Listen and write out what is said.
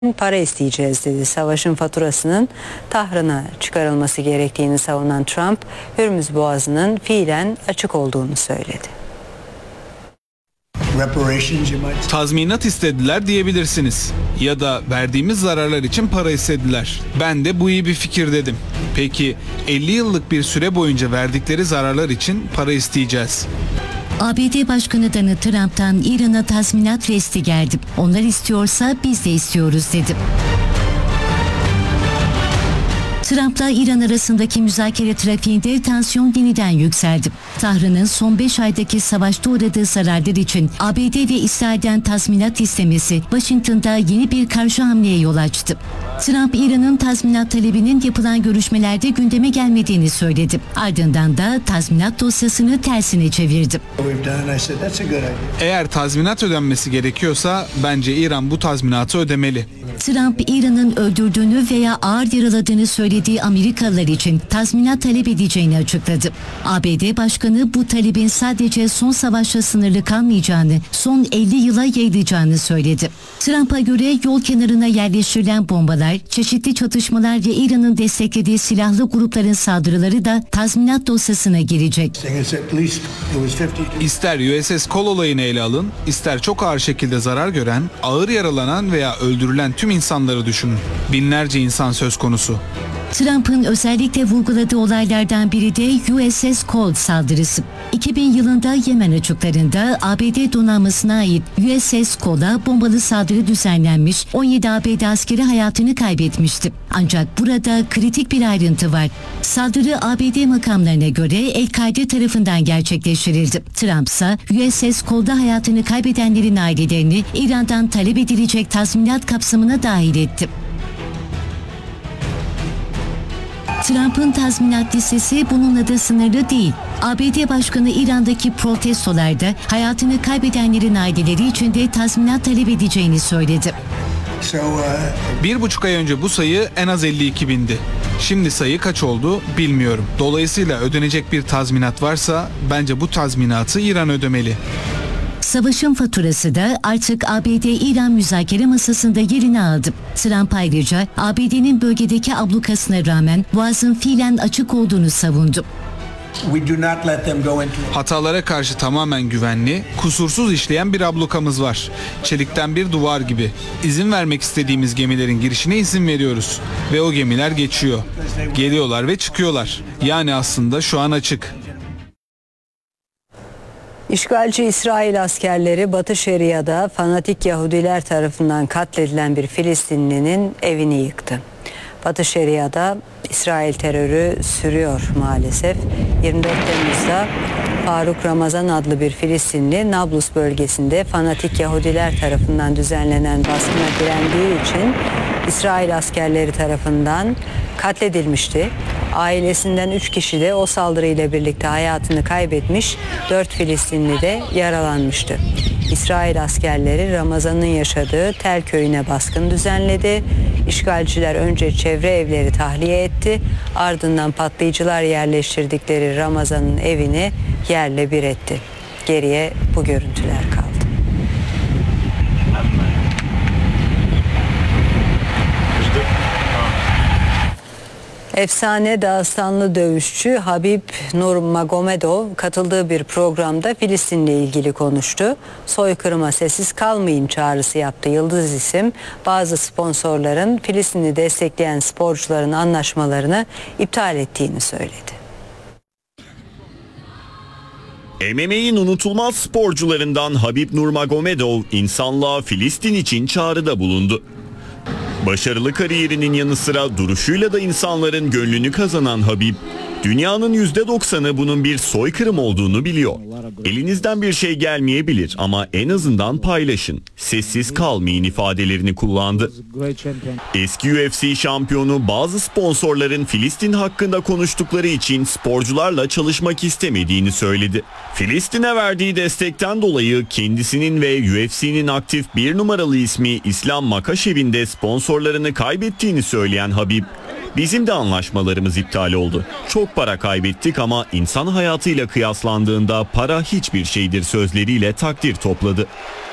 para isteyeceğiz dedi. Savaşın faturasının Tahran'a çıkarılması gerektiğini savunan Trump, Hürmüz Boğazı'nın fiilen açık olduğunu söyledi. Tazminat istediler diyebilirsiniz. Ya da verdiğimiz zararlar için para istediler. Ben de bu iyi bir fikir dedim. Peki 50 yıllık bir süre boyunca verdikleri zararlar için para isteyeceğiz. ABD Başkanı Donald Trump'tan İran'a tazminat resti geldi. Onlar istiyorsa biz de istiyoruz dedi. Trump'la İran arasındaki müzakere trafiğinde tansiyon yeniden yükseldi. Tahran'ın son 5 aydaki savaşta uğradığı zararlar için ABD ve İsrail'den tazminat istemesi Washington'da yeni bir karşı hamleye yol açtı. Trump, İran'ın tazminat talebinin yapılan görüşmelerde gündeme gelmediğini söyledi. Ardından da tazminat dosyasını tersine çevirdi. Eğer tazminat ödenmesi gerekiyorsa bence İran bu tazminatı ödemeli. Trump, İran'ın öldürdüğünü veya ağır yaraladığını söylediği Amerikalılar için tazminat talep edeceğini açıkladı. ABD Başkanı bu talebin sadece son savaşla sınırlı kalmayacağını, son 50 yıla yayılacağını söyledi. Trump'a göre yol kenarına yerleştirilen bombalar, çeşitli çatışmalar ve İran'ın desteklediği silahlı grupların saldırıları da tazminat dosyasına girecek. İster USS Cole olayını ele alın, ister çok ağır şekilde zarar gören, ağır yaralanan veya öldürülen tüm insanları düşünün. Binlerce insan söz konusu. Trump'ın özellikle vurguladığı olaylardan biri de USS Cole saldırısı. 2000 yılında Yemen açıklarında ABD donanmasına ait USS Cole'a bombalı saldırı düzenlenmiş, 17 ABD askeri hayatını kaybetmişti. Ancak burada kritik bir ayrıntı var. Saldırı ABD makamlarına göre El-Kaide tarafından gerçekleştirildi. Trump ise USS Cole'da hayatını kaybedenlerin ailelerini İran'dan talep edilecek tazminat kapsamına dahil etti. Trump'ın tazminat listesi bununla da sınırlı değil. ABD Başkanı İran'daki protestolarda hayatını kaybedenlerin aileleri için de tazminat talep edeceğini söyledi. 1,5 ay önce bu sayı en az 52 bindi. Şimdi sayı kaç oldu bilmiyorum. Dolayısıyla ödenecek bir tazminat varsa bence bu tazminatı İran ödemeli. Savaşın faturası da artık ABD-İran müzakere masasında yerini aldı. Trump ayrıca ABD'nin bölgedeki ablukasına rağmen Boğaz'ın fiilen açık olduğunu savundu. Hatalara karşı tamamen güvenli, kusursuz işleyen bir ablukamız var. Çelikten bir duvar gibi. İzin vermek istediğimiz gemilerin girişine izin veriyoruz. Ve o gemiler geçiyor. Geliyorlar ve çıkıyorlar. Yani aslında şu an açık. İşgalci İsrail askerleri Batı Şeria'da fanatik Yahudiler tarafından katledilen bir Filistinlinin evini yıktı. Batı Şeria'da İsrail terörü sürüyor maalesef. 24 Temmuz'da Faruk Ramazan adlı bir Filistinli Nablus bölgesinde fanatik Yahudiler tarafından düzenlenen baskına direndiği için İsrail askerleri tarafından katledilmişti. Ailesinden 3 kişi de o saldırıyla birlikte hayatını kaybetmiş, 4 Filistinli de yaralanmıştı. İsrail askerleri Ramazan'ın yaşadığı Tel köyüne baskın düzenledi. İşgalciler önce çevre evleri tahliye etti, ardından patlayıcılar yerleştirdikleri Ramazan'ın evini yerle bir etti. Geriye bu görüntüler kaldı. Efsane Dağıstanlı dövüşçü Habib Nurmagomedov katıldığı bir programda Filistin'le ilgili konuştu. Soykırıma sessiz kalmayın çağrısı yaptı yıldız isim. Bazı sponsorların Filistin'i destekleyen sporcuların anlaşmalarını iptal ettiğini söyledi. MMA'in unutulmaz sporcularından Habib Nurmagomedov insanlığa Filistin için çağrıda bulundu. Başarılı kariyerinin yanı sıra duruşuyla da insanların gönlünü kazanan Habib, dünyanın %90'ı bunun bir soykırım olduğunu biliyor. Elinizden bir şey gelmeyebilir ama en azından paylaşın, sessiz kalmayın ifadelerini kullandı. Eski UFC şampiyonu bazı sponsorların Filistin hakkında konuştukları için sporcularla çalışmak istemediğini söyledi. Filistin'e verdiği destekten dolayı kendisinin ve UFC'nin aktif bir numaralı ismi İslam Makashev'in de sponsorlarını kaybettiğini söyleyen Habib, "Bizim de anlaşmalarımız iptal oldu. Çok para kaybettik ama insan hayatıyla kıyaslandığında para hiçbir şeydir" sözleriyle takdir topladı.